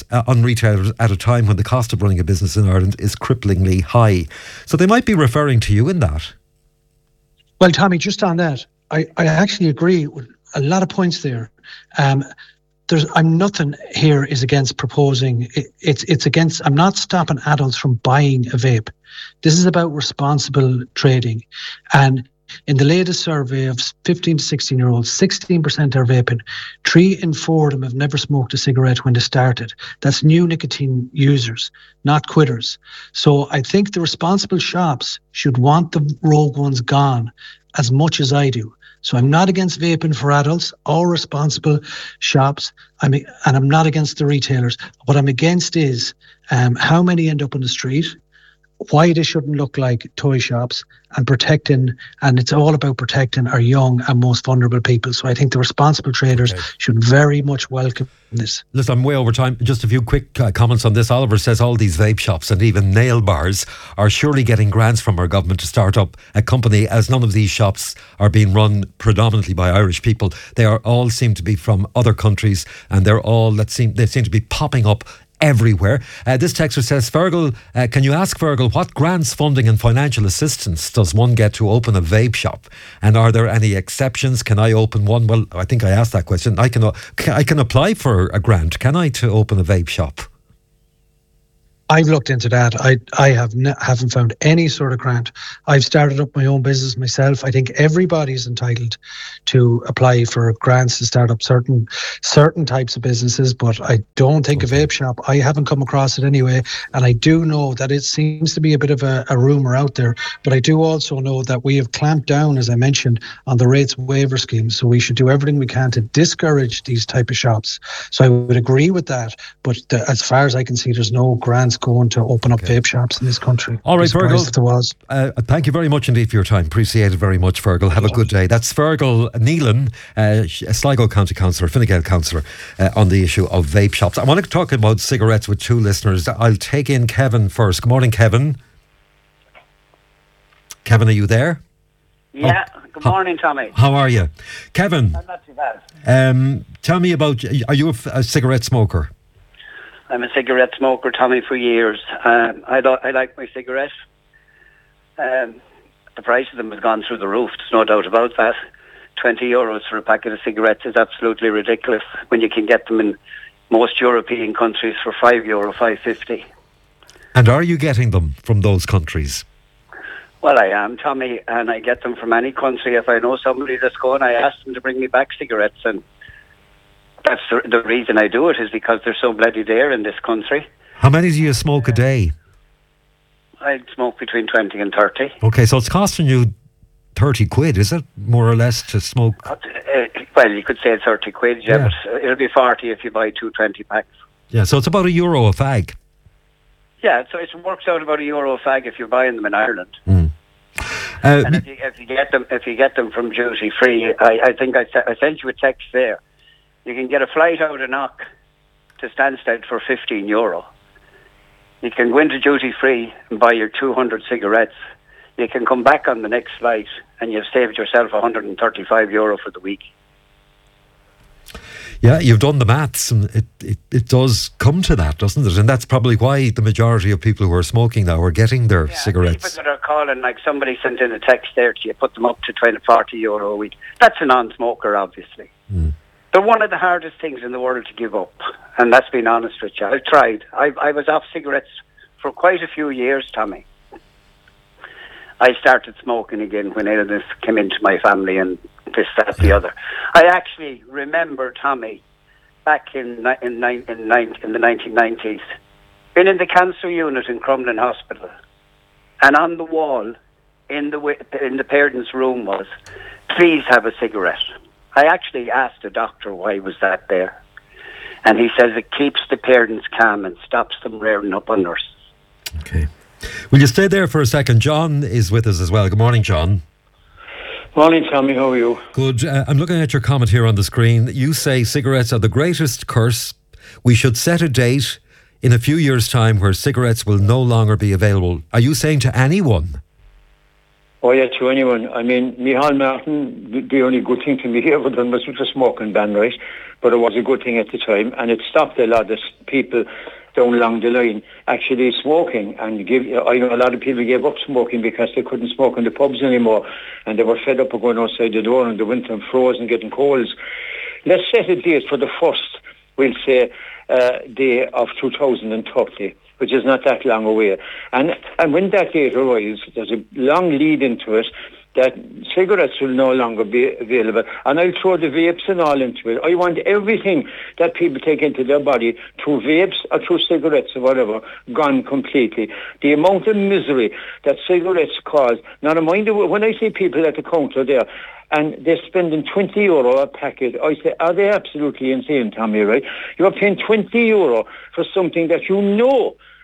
at a time when the cost of running a business in Ireland is cripplingly high. So they might be referring to you in that. Well, Tommy, just on that, I actually agree with a lot of points there. I'm nothing here is against proposing. It's against. I'm not stopping adults from buying a vape. This is about responsible trading. And in the latest survey of 15 to 16-year-olds, 16% are vaping. 3 in 4 of them have never smoked a cigarette when they started. That's new nicotine users, not quitters. So I think the responsible shops should want the rogue ones gone as much as I do. So I'm not against vaping for adults or responsible shops. And I'm not against the retailers. What I'm against is how many end up on the street, why they shouldn't look like toy shops, and it's all about protecting our young and most vulnerable people. So I think the responsible traders should very much welcome this. Listen, I'm way over time. Just a few quick comments on this. Oliver says all these vape shops and even nail bars are surely getting grants from our government to start up a company, as none of these shops are being run predominantly by Irish people. They all seem to be from other countries, and they seem to be popping up everywhere. This texter says, Fergal, can you ask Fergal what grants, funding and financial assistance does one get to open a vape shop? And are there any exceptions? Can I open one? Well, I think I asked that question. I can apply for a grant, can I, to open a vape shop? I've looked into that. I haven't found any sort of grant. I've started up my own business myself. I think everybody's entitled to apply for grants to start up certain types of businesses, but I don't think a vape shop, I haven't come across it anyway. And I do know that it seems to be a bit of a rumour out there, but I do also know that we have clamped down, as I mentioned, on the rates waiver scheme. So we should do everything we can to discourage these type of shops. So I would agree with that, but as far as I can see, there's no grants going to open up vape shops in this country. All right, Fergal, if there was. Thank you very much indeed for your time. Appreciate it very much, Fergal. Have a good day. That's Fergal Nealon, Sligo County Councillor, Fine Gael Councillor, on the issue of vape shops. I want to talk about cigarettes with two listeners. I'll take in Kevin first. Good morning, Kevin. Kevin, are you there? Yeah. Good morning, Tommy. How are you? Kevin. I'm not too bad. Tell me about, are you a cigarette smoker? I'm a cigarette smoker, Tommy, for years. I like my cigarettes. The price of them has gone through the roof. There's no doubt about that. €20 for a packet of cigarettes is absolutely ridiculous when you can get them in most European countries for €5, €5.50. And are you getting them from those countries? Well, I am, Tommy, and I get them from any country. If I know somebody that's going, I ask them to bring me back cigarettes, and that's the reason I do it, is because they're so bloody dear in this country. How many do you smoke a day? I smoke between 20 and 30. Okay, so it's costing you 30 quid, is it, more or less, to smoke? Well, you could say it's 30 quid, yeah, but it'll be 40 if you buy 2 20 packs. Yeah, so it's about €1 a fag. Yeah, so it works out about €1 a fag if you're buying them in Ireland. And if you get them from duty free, I think I sent you a text there. You can get a flight out of Knock to Stansted for €15. You can go into duty free and buy your 200 cigarettes. You can come back on the next flight and you've saved yourself €135 for the week. Yeah, you've done the maths, and it does come to that, doesn't it? And that's probably why the majority of people who are smoking now are getting their cigarettes. People that are calling, like somebody sent in a text there to you, put them up to €40 a week. That's a non-smoker, obviously. They're one of the hardest things in the world to give up, and that's being honest with you. I've tried. I was off cigarettes for quite a few years, Tommy. I started smoking again when illness came into my family and this, that, the other. I actually remember, Tommy, back in the 1990s, being in the cancer unit in Crumlin Hospital, and on the wall in the parents' room was, "Please have a cigarette." I actually asked the doctor why was that there, and he says it keeps the parents calm and stops them rearing up on nurses. Okay. Will you stay there for a second? John is with us as well. Good morning, John. Morning, Tommy. How are you? Good. I'm looking at your comment here on the screen. You say cigarettes are the greatest curse. We should set a date in a few years' time where cigarettes will no longer be available. Are you saying to anyone? Oh, yeah, to anyone. I mean, Micheál Martin, the only good thing to me ever done was with the smoking ban, right? But it was a good thing at the time, and it stopped a lot of people down along the line actually smoking. And I know a lot of people gave up smoking because they couldn't smoke in the pubs anymore, and they were fed up of going outside the door in the winter and frozen and getting colds. Let's set a date for the first, we'll say, day of 2030. Which is not that long away. And when that date arrives, there's a long lead into it that cigarettes will no longer be available. And I'll throw the vapes and all into it. I want everything that people take into their body through vapes or through cigarettes or whatever gone completely. The amount of misery that cigarettes cause. Now, mind you, when I see people at the counter there, and they're spending €20 a packet, I say, are they absolutely insane, Tommy, right? You're paying €20 for something that you know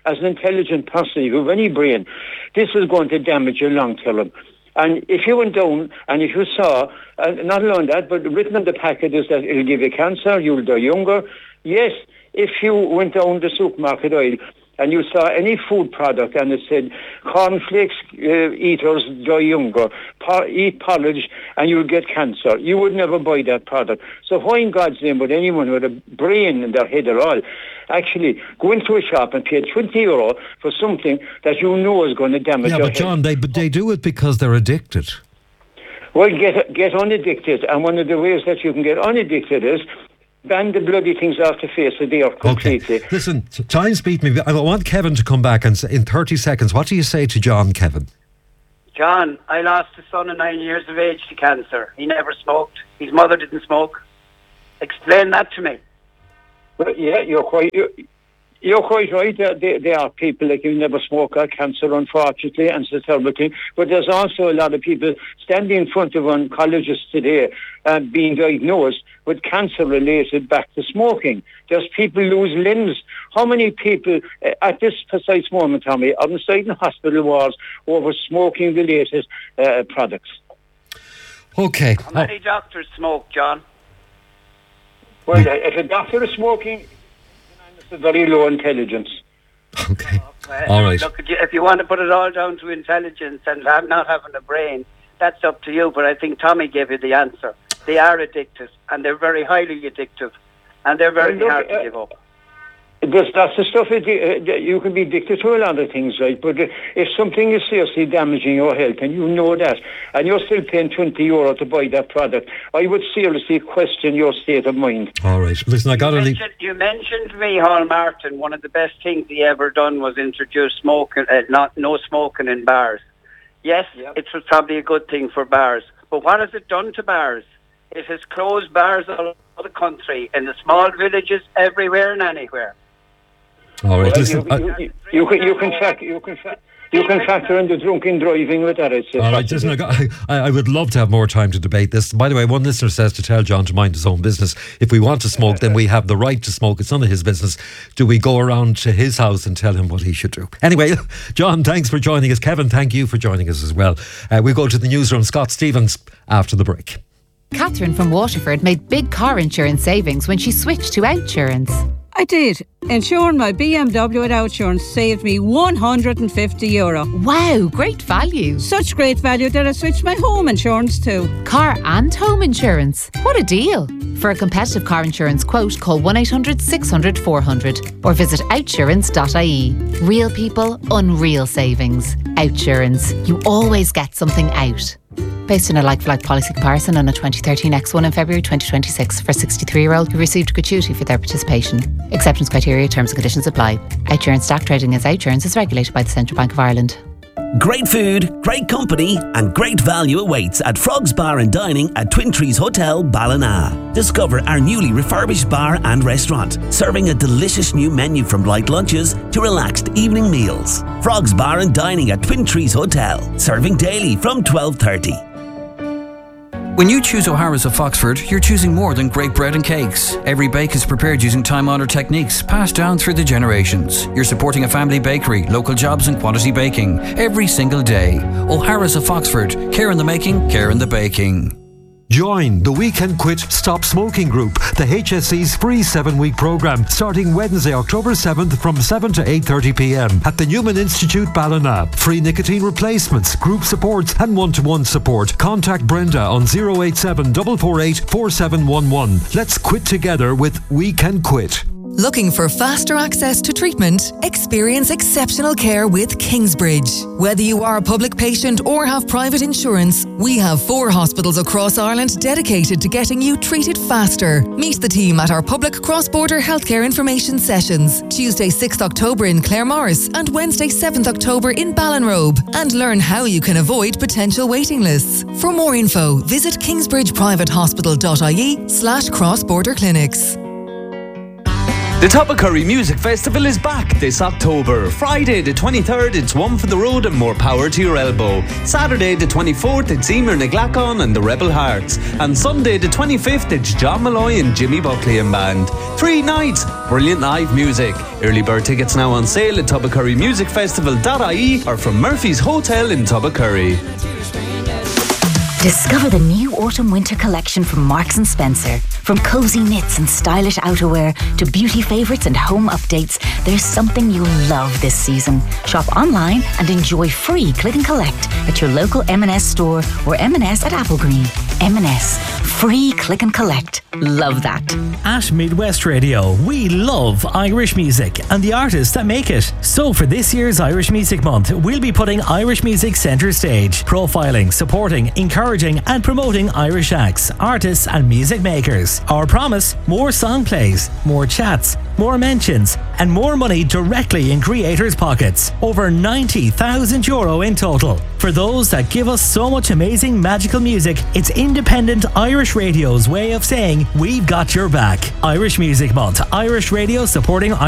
as an intelligent person, you have any brain, this is going to damage you long term. And if you went down and if you saw, not alone that, but written on the packet is that it'll give you cancer, you'll die younger. Yes, if you went down the supermarket aisle and you saw any food product and it said cornflakes eaters die younger, eat porridge and you'll get cancer, you would never buy that product. So why in God's name would anyone with a brain in their head at all actually go into a shop and pay €20 for something that you know is going to damage your health? Yeah, but John, they do it because they're addicted. Well, get unaddicted, and one of the ways that you can get unaddicted is ban the bloody things off the face of the earth completely. Okay. Listen, time's beat me. I want Kevin to come back and say, in 30 seconds, what do you say to John, Kevin? John, I lost a son at 9 years of age to cancer. He never smoked. His mother didn't smoke. Explain that to me. Well, yeah, you're quite right. There are people like you never smoke or cancer, unfortunately, and it's a terrible thing. But there's also a lot of people standing in front of oncologists today being diagnosed with cancer related back to smoking. There's people lose limbs. How many people at this precise moment, Tommy, are inside in hospital wards over smoking related products? Okay. How many doctors smoke, John? Well, if a doctor is smoking, it's a very low intelligence. Okay. All right. Look, if you want to put it all down to intelligence and not having a brain, that's up to you. But I think Tommy gave you the answer. They are addictive, and they're very highly addictive, and they're very hard to give up. That's the stuff you can be addicted to a lot of things, right? But if something is seriously damaging your health and you know that, and you're still paying €20 to buy that product, I would seriously question your state of mind. All right. Listen, I got to leave. You mentioned Micheál Martin. One of the best things he ever done was introduce smoking, no smoking in bars. Yes, it was probably a good thing for bars. But what has it done to bars? It has closed bars all over the country, in the small villages, everywhere and anywhere. All right, well, listen. You can factor in the drunken driving with that. All right, listen, I would love to have more time to debate this. By the way, one listener says to tell John to mind his own business. If we want to smoke, then we have the right to smoke. It's none of his business. Do we go around to his house and tell him what he should do? Anyway, John, thanks for joining us. Kevin, thank you for joining us as well. We go to the newsroom. Scott Stevens after the break. Catherine from Waterford made big car insurance savings when she switched to Outsurance. I did. Insuring my BMW at Outsurance saved me €150. Wow, great value. Such great value that I switched my home insurance too. Car and home insurance. What a deal. For a competitive car insurance quote, call 1-800-600-400 or visit outsurance.ie. Real people, unreal savings. Outsurance. You always get something out. Based on a like-for-like policy comparison on a 2013 X1 in February 2026 for a 63-year-old who received gratuity for their participation. Acceptance criteria, terms and conditions apply. Outsurance stock trading as Outsurance is regulated by the Central Bank of Ireland. Great food, great company and great value awaits at Frog's Bar and Dining at Twin Trees Hotel, Ballina. Discover our newly refurbished bar and restaurant, serving a delicious new menu from light lunches to relaxed evening meals. Frog's Bar and Dining at Twin Trees Hotel, serving daily from 12:30. When you choose O'Hara's of Foxford, you're choosing more than great bread and cakes. Every bake is prepared using time-honoured techniques passed down through the generations. You're supporting a family bakery, local jobs and quality baking every single day. O'Hara's of Foxford. Care in the making, care in the baking. Join the We Can Quit Stop Smoking Group, the HSE's free 7-week programme, starting Wednesday, October 7th from 7 to 8:30 p.m. at the Newman Institute, Ballina. Free nicotine replacements, group supports and one-to-one support. Contact Brenda on 087 448 4711. Let's quit together with We Can Quit. Looking for faster access to treatment? Experience exceptional care with Kingsbridge. Whether you are a public patient or have private insurance, we have 4 hospitals across Ireland dedicated to getting you treated faster. Meet the team at our public cross-border healthcare information sessions, Tuesday 6th October in Claremorris and Wednesday 7th October in Ballinrobe, and learn how you can avoid potential waiting lists. For more info, visit kingsbridgeprivatehospital.ie/cross-border clinics. The Toppacurry Music Festival is back this October. Friday the 23rd, it's One for the Road and More Power to Your Elbow. Saturday the 24th, it's Emer Naglacon and the Rebel Hearts. And Sunday the 25th, it's John Malloy and Jimmy Buckley and Band. 3 nights, brilliant live music. Early bird tickets now on sale at toppacurrymusicfestival.ie or from Murphy's Hotel in Toppacurry. Discover the new autumn-winter collection from Marks & Spencer. From cosy knits and stylish outerwear to beauty favourites and home updates, there's something you'll love this season. Shop online and enjoy free click and collect at your local M&S store or M&S at Applegreen. M&S. Free click and collect. Love that. At Midwest Radio, we love Irish music and the artists that make it. So for this year's Irish Music Month, we'll be putting Irish music centre stage, profiling, supporting, encouraging and promoting Irish acts, artists and music makers. Our promise: more song plays, more chats, more mentions and more money directly in creators' pockets. Over €90,000 in total. For those that give us so much amazing magical music, it's independent Irish radio's way of saying we've got your back. Irish Music Month. Irish Radio supporting